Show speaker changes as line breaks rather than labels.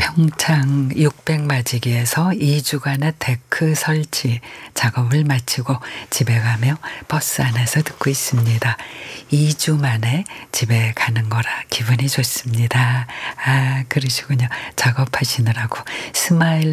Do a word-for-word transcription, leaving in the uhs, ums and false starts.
평창 육백 마지기에서 이 주간의 데크 설치 작업을 마치고 집에 가며 버스 안에서 듣고 있습니다. 이 주 만에 집에 가는 거라 기분이 좋습니다. 아, 그러시군요. 작업하시느라고 스마일